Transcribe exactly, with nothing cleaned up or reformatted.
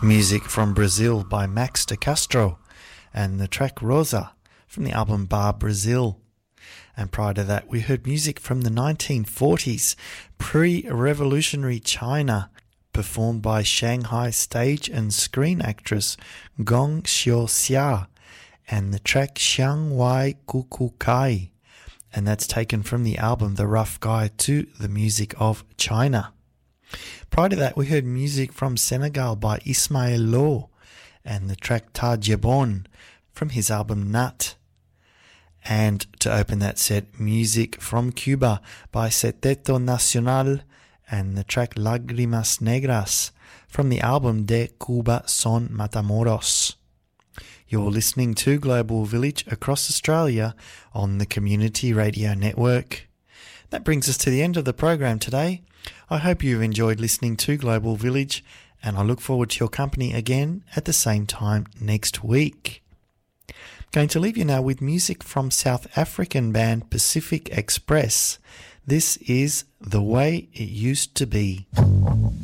Music from Brazil by Max de Castro and the track Rosa from the album Bar Brazil. And prior to that we heard music from the nineteen forties, pre-revolutionary China, performed by Shanghai stage and screen actress Gong Xiuxia, and the track Xiang Wai Kuku Kai, and that's taken from the album The Rough Guide to the Music of China. Prior to that we heard music from Senegal by Ismael Lo and the track Ta Jebon from his album Nat. And to open that set, music from Cuba by Seteto Nacional and the track Lágrimas Negras from the album De Cuba Son Matamoros. You're listening to Global Village across Australia on the Community Radio Network. That brings us to the end of the program today. I hope you've enjoyed listening to Global Village, and I look forward to your company again at the same time next week. I'm going to leave you now with music from South African band Pacific Express. This is The Way It Used to Be.